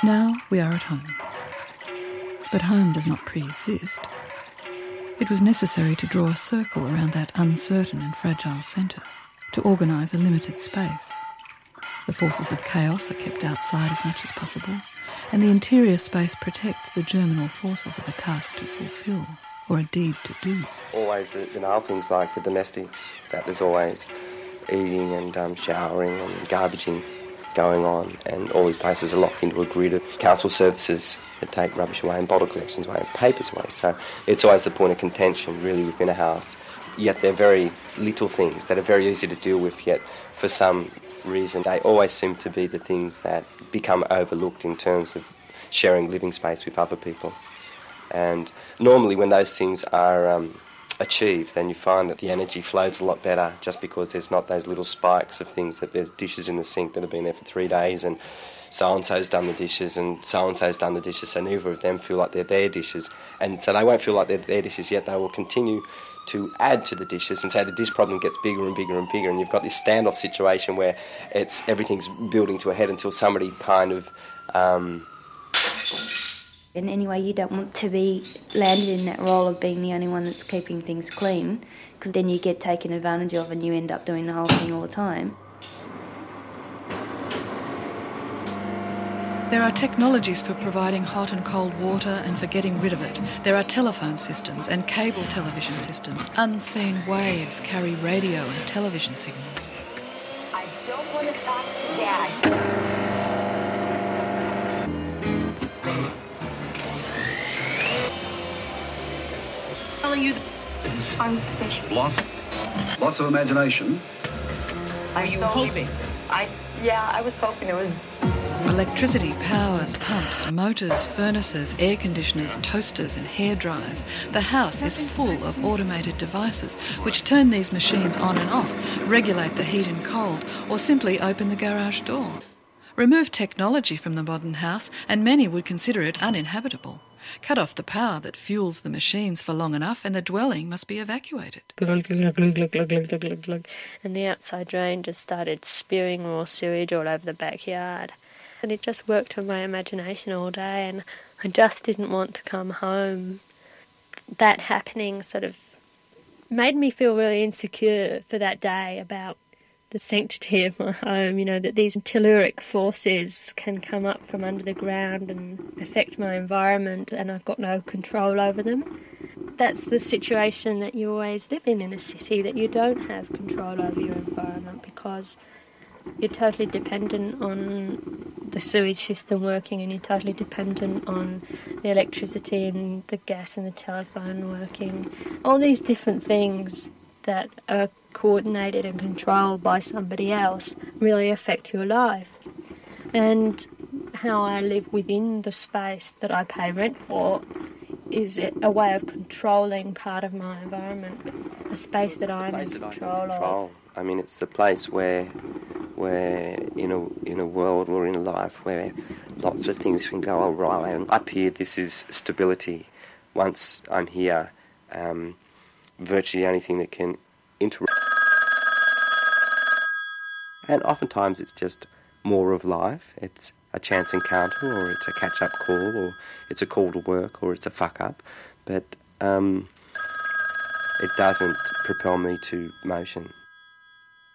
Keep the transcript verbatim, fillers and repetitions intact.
Now we are at home. But home does not pre-exist. It was necessary to draw a circle around that uncertain and fragile centre, to organise a limited space. The forces of chaos are kept outside as much as possible, and the interior space protects the germinal forces of a task to fulfil, or a deed to do. Always the banal things like the domestics, that there's always eating and um, showering and garbaging going on, and all these places are locked into a grid of council services that take rubbish away and bottle collections away and papers away. So it's always the point of contention really within a house. Yet they're very little things that are very easy to deal with, yet for some reason they always seem to be the things that become overlooked in terms of sharing living space with other people. And normally when those things are um, achieved, then you find that the energy flows a lot better, just because there's not those little spikes of things that there's dishes in the sink that have been there for three days and so-and-so's done the dishes and so-and-so's done the dishes, so neither of them feel like they're their dishes. And so they won't feel like they're their dishes, yet they will continue to add to the dishes, and so the dish problem gets bigger and bigger and bigger, and you've got this standoff situation where it's everything's building to a head until somebody kind of... Um... And anyway, you don't want to be landed in that role of being the only one that's keeping things clean, because then you get taken advantage of and you end up doing the whole thing all the time. There are technologies for providing hot and cold water and for getting rid of it. There are telephone systems and cable television systems. Unseen waves carry radio and television signals. I don't want to talk to Dad. Telling you I'm special. Lots, lots of imagination. Are you hoping? I, yeah, I was hoping it was... Electricity powers pumps, motors, furnaces, air conditioners, toasters and hair dryers. The house is full of automated devices which turn these machines on and off, regulate the heat and cold, or simply open the garage door. Remove technology from the modern house and many would consider it uninhabitable. Cut off the power that fuels the machines for long enough and the dwelling must be evacuated. And the outside drain just started spewing raw sewage all over the backyard. And it just worked on my imagination all day, and I just didn't want to come home. That happening sort of made me feel really insecure for that day about the sanctity of my home, you know, that these telluric forces can come up from under the ground and affect my environment and I've got no control over them. That's the situation that you always live in in a city, that you don't have control over your environment because you're totally dependent on the sewage system working and you're totally dependent on the electricity and the gas and the telephone working. All these different things that are coordinated and controlled by somebody else really affect your life. And how I live within the space that I pay rent for is a way of controlling part of my environment, a space that I'm in control of. I mean, it's the place where, where in a in a world or in a life where lots of things can go awry. And up here, this is stability. Once I'm here, um, virtually the only thing that can interrupt. And oftentimes it's just more of life. It's a chance encounter, or it's a catch-up call, or it's a call to work, or it's a fuck-up. But um, it doesn't propel me to motion.